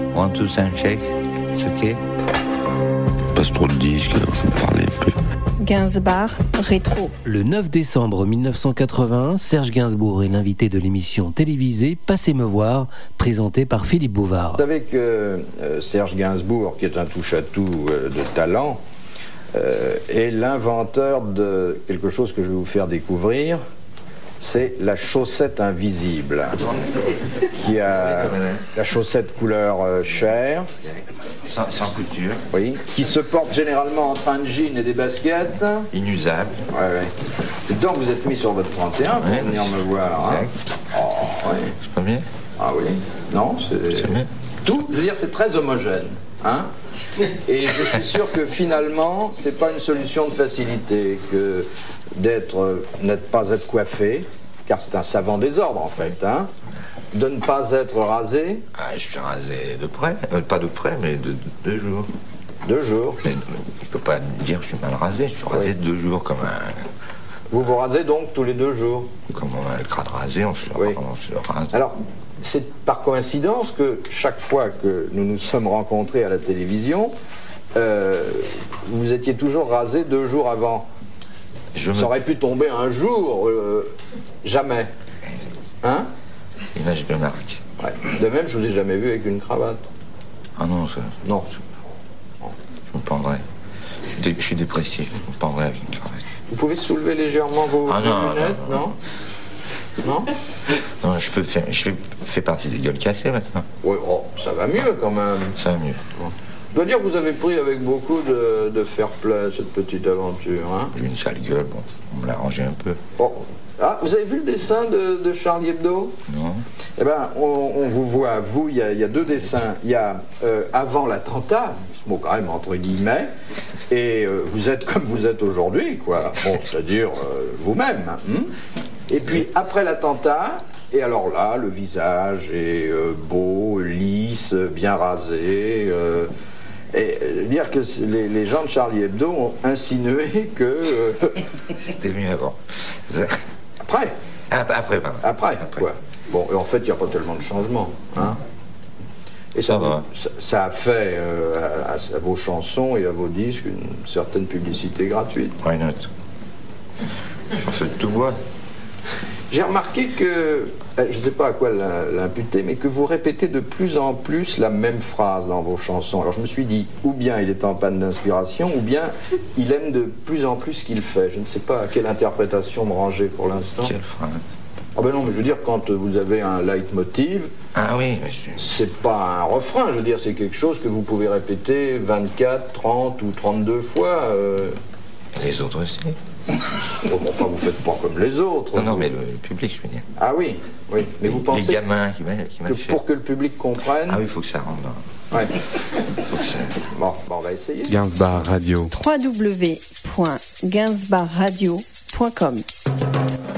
1, 2, sound check. C'est ok? Passe trop de disques, alors je vais parler un peu. Gainsbar rétro. Le 9 décembre 1981, Serge Gainsbourg est l'invité de l'émission télévisée Passez me voir, présentée par Philippe Bouvard. Vous savez que Serge Gainsbourg, qui est un touche-à-tout de talent, est l'inventeur de quelque chose que je vais vous faire découvrir. C'est la chaussette invisible, qui a la chaussette couleur chair, Sans couture. oui, qui se porte généralement entre un jean et des baskets. Inusable. Ouais. Et donc vous êtes mis sur votre 31 pour venir me voir. Hein. Oh, ouais. C'est pas bien? Ah oui. Non, c'est bien. Tout, je veux dire, c'est très homogène. Hein. Et je suis sûr que finalement, c'est pas une solution de facilité que ne pas être coiffé, car c'est un savant désordre en fait, hein, de ne pas être rasé. Ah, je suis rasé de près, pas de près, mais de 2 jours. 2 jours. Mais il faut pas dire que je suis mal rasé, je suis rasé de 2 jours comme un... Vous vous rasez donc tous les 2 jours. Comme on a le crâne rasé, on se rase. Alors, c'est par coïncidence que chaque fois que nous nous sommes rencontrés à la télévision, vous étiez toujours rasé 2 jours avant. Ça aurait pu tomber un jour, jamais. Hein? Image de marque. Ouais. De même, je vous ai jamais vu avec une cravate. Ah non, ça... Non. Je me pendrais. Je suis dépressif, je me pendrais avec une cravate. Vous pouvez soulever légèrement vos lunettes, non? Non? Non, je fais partie des gueules cassées maintenant. Oui, oh, ça va mieux quand même. Ça va mieux. Bon. Je dois dire que vous avez pris avec beaucoup de fair-play cette petite aventure. Hein? J'ai une sale gueule, bon, on me l'a rangé un peu. Oh. Ah, vous avez vu le dessin de Charlie Hebdo? Non. Eh bien, on vous voit, vous, il y a 2 dessins. Il y a avant l'attentat, ce mot quand même entre guillemets, et vous êtes comme vous êtes aujourd'hui, quoi. Bon, c'est-à-dire vous-même. Hein? Et puis après l'attentat, et alors là, le visage est beau, lisse, bien rasé. Et dire que les gens de Charlie Hebdo ont insinué que... C'était mieux avant. Après. Après, quoi. Bon, et en fait, il n'y a pas tellement de changement. Hein. Et ça a fait à vos chansons et à vos disques une certaine publicité gratuite. Why not? En fait, tout bois. J'ai remarqué que, je ne sais pas à quoi l'imputer, mais que vous répétez de plus en plus la même phrase dans vos chansons. Alors je me suis dit, ou bien il est en panne d'inspiration, ou bien il aime de plus en plus ce qu'il fait. Je ne sais pas à quelle interprétation me ranger pour l'instant. Quelle phrase? Ah ben non, mais je veux dire, quand vous avez un leitmotiv, ah oui, monsieur. C'est pas un refrain, je veux dire, c'est quelque chose que vous pouvez répéter 24, 30 ou 32 fois. Les autres aussi. Enfin, vous faites pas comme les autres. Non, mais le public, je veux dire. Ah oui, oui. Mais vous pensez les gamins qui que pour que le public comprenne... Ah oui, il faut que ça rentre dans... Ouais. Bon, on va essayer. Gainsbar Radio. www.gainsbarradio.com